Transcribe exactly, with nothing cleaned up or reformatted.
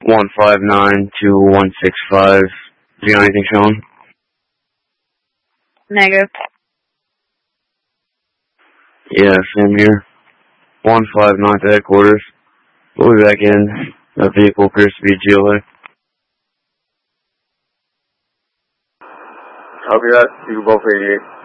one five nine two one six five. Do you know anything, Sean? Negative. Yeah, same here. one five nine to headquarters. We'll be back in. That vehicle appears to be G L A. Copy that. You can both eighty-eight.